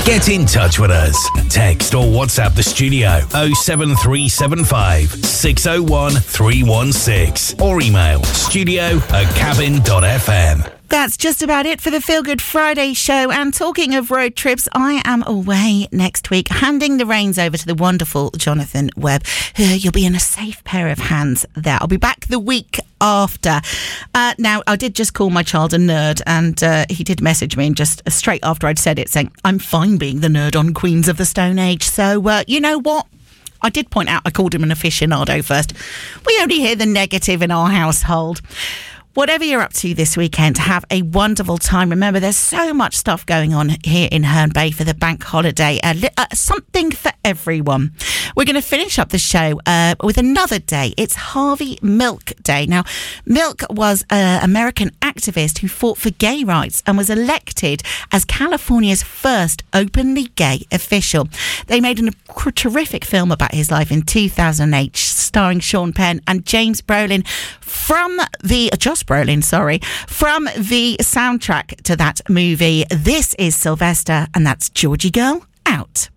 Get in touch with us. Text or WhatsApp the studio 07375 601 316 or email studio@cabin.fm. That's just about it for the Feel Good Friday show. And talking of road trips, I am away next week, handing the reins over to the wonderful Jonathan Webb. You'll be in a safe pair of hands there. I'll be back the week after. Now, I did just call my child a nerd, and he did message me, and just straight after I'd said it, saying, I'm fine being the nerd on Queens of the Stone Age. So, you know what? I did point out I called him an aficionado first. We only hear the negative in our household. Whatever you're up to this weekend, have a wonderful time. Remember, there's so much stuff going on here in Herne Bay for the bank holiday. Something for everyone. We're going to finish up the show with another day. It's Harvey Milk Day. Now, Milk was an American activist who fought for gay rights and was elected as California's first openly gay official. They made a terrific film about his life in 2008, starring Sean Penn and Josh Brolin from the soundtrack to that movie. This is Sylvester, and that's Georgie Girl out.